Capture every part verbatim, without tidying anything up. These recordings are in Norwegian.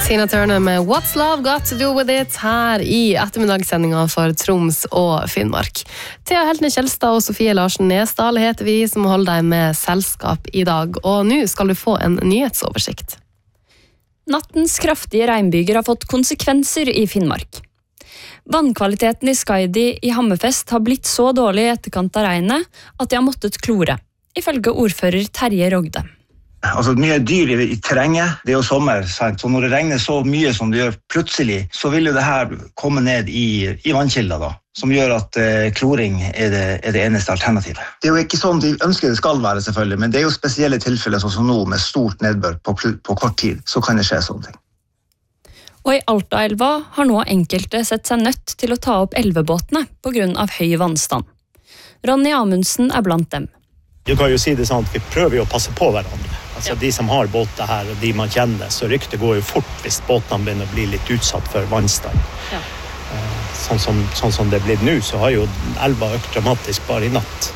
Tina Turner med What's Love Got To Do With It her i ettermiddagssendingen for Troms og Finnmark. Thea Heltne Kjelstad og Sofie Larsen Nesdal heter vi som holder deg med selskap i dag, og nå skal du få en nyhetsoversikt. Nattens kraftige regnbyger har fått konsekvenser i Finnmark. Vannkvaliteten i Skaidi i Hammerfest har blitt så dårlig i etterkant av regnet at de har måttet klore, ifølge ordfører Terje Rogde. Altså mye dyr i, i terrenget, det er jo sommer, sant? Så når det regner så mye som det gjør plutselig, så vil jo det her komme ned i, i vannkilder da, som gjør at eh, kloring er det, er det eneste alternativet. Det er jo ikke sånn de ønsker det skal være selvfølgelig, men det er jo spesielle tilfeller sånn som nå med stort nedbør på, på kort tid, så kan det skje sånne ting. Og i Altaelva har nå enkelte sett seg nødt til å ta opp elvebåtene på grunn av høy vannstand. Ronny Amundsen er blant dem. Du kan jo si det sånn at vi prøver jo å passe på hverandre. Altså ja. De som har båter her, og de man kjenner, så ryktet går jo fort hvis båtene begynner å bli litt utsatt for vannstand. Ja. Sånn, som, sånn som det blir nå, så har jo elva økt dramatisk bare i natt.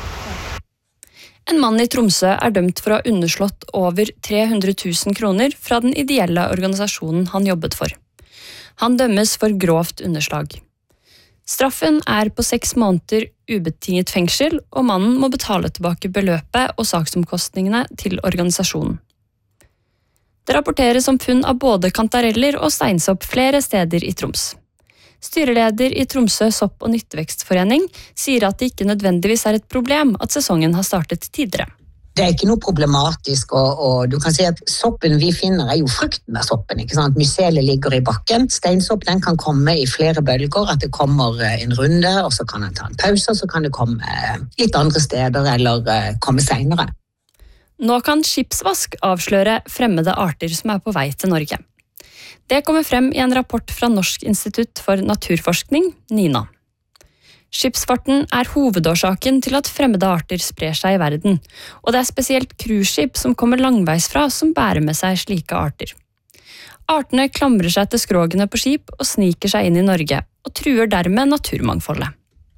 En mann i Tromsø er dømt for å ha underslått over tre hundre tusen kroner fra den ideelle organisasjonen han jobbet for. Han dømmes for grovt underslag. Straffen er på seks måneder ubetinget fengsel, og mannen må betale tilbake beløpet og saksomkostningene til organisasjonen. Det rapporteres om funn av både kantareller og steinsopp flere steder i Troms. Styreleder i Tromsø sopp- og nyttevekstforening sier at det ikke nødvendigvis er et problem at sesongen har startet tidligere. Det er ikke noe problematisk, og, og du kan si at soppen vi finner er jo frukten av soppen, ikke sant? Mycelet ligger i bakken. Steinsopp den kan komme i flere bølger, at det kommer en runde, og så kan den ta en pause, og så kan det komme litt andre steder, eller komme senere. Nå kan skipsvask avsløre fremmede arter som er på vei til Norge. Det kommer frem i en rapport fra Norsk institutt for naturforskning, NINA. Skipsfarten er hovedårsaken til at fremmede arter sprer seg i verden, og det er spesielt cruiseskip som kommer langveis fra som bærer med seg slike arter. Artene klamrer seg til skrogene på skip og sniker seg inn i Norge, og truer dermed naturmangfoldet.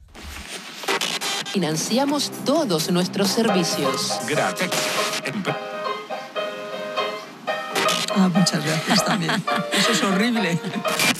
Financiamos todos nuestros servicios. Gracias. Ah, muchas gracias también. Eso es horrible.